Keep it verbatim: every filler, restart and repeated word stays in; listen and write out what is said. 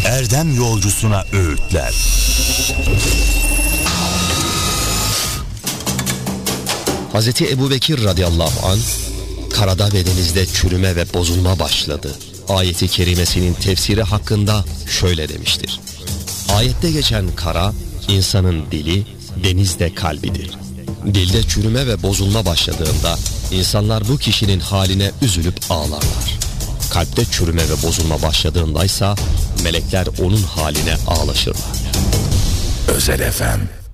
erdem yolcusuna öğütler. Hazreti Ebubekir radıyallahu anh, karada ve denizde çürüme ve bozulma başladı ayeti kerimesinin tefsiri hakkında şöyle demiştir. Ayette geçen kara, insanın dili, denizde kalbidir. Dilde çürüme ve bozulma başladığında insanlar bu kişinin haline üzülüp ağlarlar. Kalpte çürüme ve bozulma başladığındaysa melekler onun haline ağlaşırlar. Özel F M